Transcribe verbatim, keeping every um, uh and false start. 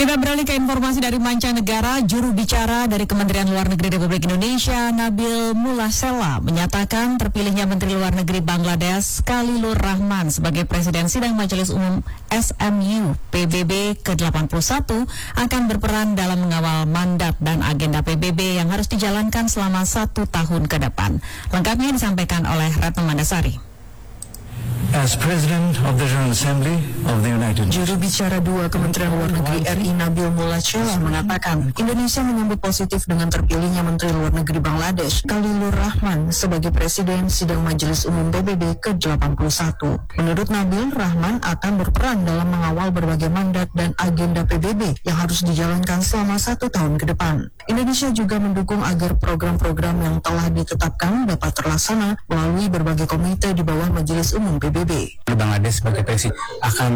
Kita beralih ke informasi dari mancanegara. Juru bicara dari Kementerian Luar Negeri Republik Indonesia, Nabil Mulasela, menyatakan terpilihnya Menteri Luar Negeri Bangladesh Khalilur Rahman sebagai Presiden Sidang Majelis Umum S M U P B B ke delapan puluh satu akan berperan dalam mengawal mandat dan agenda P B B yang harus dijalankan selama satu tahun ke depan. Lengkapnya disampaikan oleh Retno Mandasari. As President of the General Assembly of the United Nations. Juru bicara dua Kementerian Luar Negeri R I Nabil Mulasela mengatakan Indonesia menyambut positif dengan terpilihnya Menteri Luar Negeri Bangladesh Khalilur Rahman sebagai Presiden Sidang Majelis Umum P B B ke delapan puluh satu. Menurut Nabil, Rahman akan berperan dalam mengawal berbagai mandat dan agenda P B B yang harus dijalankan selama satu tahun ke depan. Indonesia juga mendukung agar program-program yang telah ditetapkan dapat terlaksana melalui berbagai komite di bawah Majelis Umum P B B. Bangladesh sebagai presiden akan